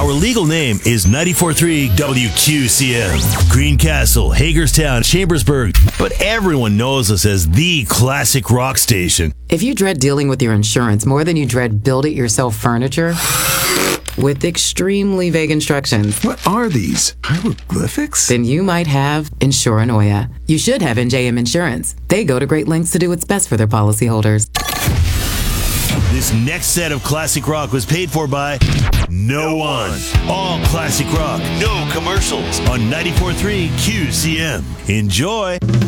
Our legal name is 94.3 WQCM. Greencastle, Hagerstown, Chambersburg. But everyone knows us as the classic rock station. If you dread dealing with your insurance more than you dread build-it-yourself furniture with extremely vague instructions, What are these? Hieroglyphics? then you might have Insuranoia. You should have NJM Insurance. They go to great lengths to do what's best for their policyholders. This next set of classic rock was paid for by no one. All classic rock, no commercials on 94.3 QCM. Enjoy.